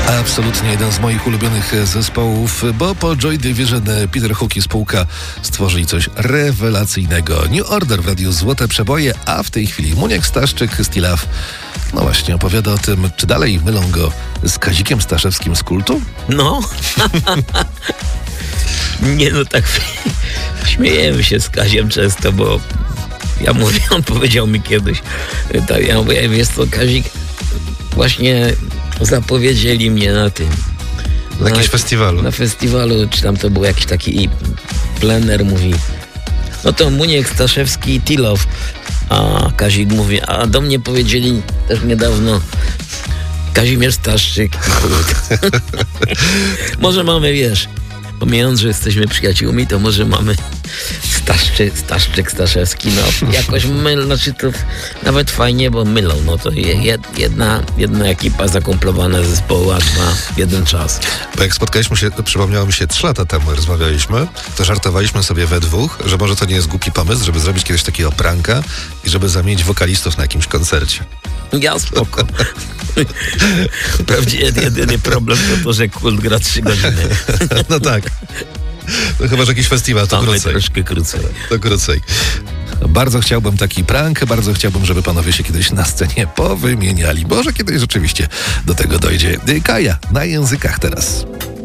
Absolutnie jeden z moich ulubionych zespołów, bo po Joy Division Peter Hook i spółka stworzyli coś rewelacyjnego. New Order w radiu Złote Przeboje, a w tej chwili Muniek Staszczyk, Still Love, no właśnie, opowiada o tym, czy dalej mylą go z Kazikiem Staszewskim z Kultu? No. Nie, no tak śmiejemy się z Kaziem często, bo ja mówię, on powiedział mi kiedyś, tak, ja mówię, wiesz co, Kazik, właśnie zapowiedzieli mnie na tym. Na jakimś festiwalu. Na festiwalu, czy tam to był jakiś taki plener, mówi, no to Muniek Staszewski i Tilow. A Kazik mówi, a do mnie powiedzieli też niedawno Kazimierz Staszczyk i Kult. Może mamy, wiesz, pomijając, że jesteśmy przyjaciółmi, to może mamy Staszczyk, Staszewski, no jakoś znaczy to nawet fajnie, bo mylą, no to jedna ekipa zakomplowana zespołu, a dwa w jeden czas. Bo jak spotkaliśmy się, przypomniało mi się 3 lata temu, rozmawialiśmy, to żartowaliśmy sobie we dwóch, że może to nie jest głupi pomysł, żeby zrobić kiedyś takiego pranka i żeby zamienić wokalistów na jakimś koncercie. Ja spoko. Wprawdzie jedyny problem to, że Kult gra 3 godziny. No tak. No chyba, że jakiś festiwal, to krócej. Troszkę krócej. To krócej. Bardzo chciałbym taki prank, bardzo chciałbym, żeby panowie się kiedyś na scenie powymieniali. Może kiedyś rzeczywiście do tego dojdzie. Kaja na językach teraz.